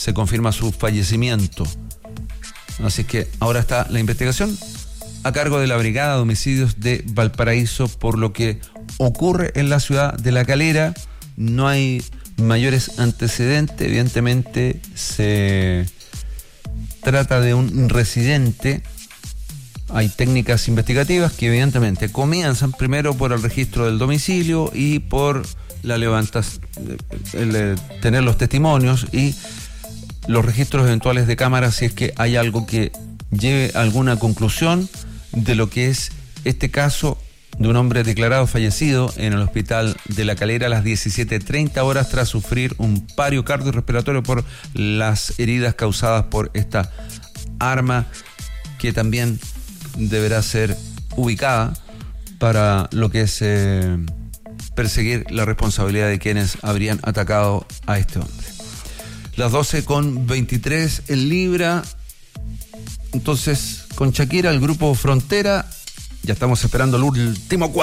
se confirma su fallecimiento. Así que ahora está la investigación a cargo de la Brigada de Homicidios de Valparaíso por lo que ocurre en la ciudad de La Calera. No hay mayores antecedentes, evidentemente se trata de un residente. Hay técnicas investigativas que evidentemente comienzan primero por el registro del domicilio y por la tener los testimonios y los registros eventuales de cámaras si es que hay algo que lleve a alguna conclusión de lo que es este caso de un hombre declarado fallecido en el hospital de La Calera a las 17:30 horas tras sufrir un paro cardiorrespiratorio por las heridas causadas por esta arma que también deberá ser ubicada para lo que es perseguir la responsabilidad de quienes habrían atacado a este hombre. Las 12:23 en Libra. Entonces, con Shakira, el grupo Frontera, ya estamos esperando el último cuarto.